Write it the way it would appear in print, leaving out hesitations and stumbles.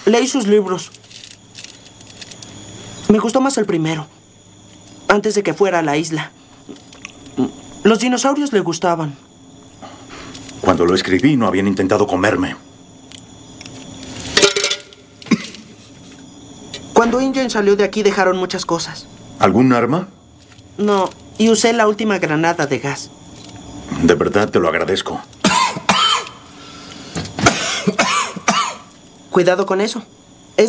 Leí sus libros. Me gustó más el primero, antes de que fuera a la isla. Los dinosaurios le gustaban. Cuando lo escribí no habían intentado comerme. Cuando InGen salió de aquí dejaron muchas cosas. ¿Algún arma? No, y usé la última granada de gas. De verdad te lo agradezco. Cuidado con eso.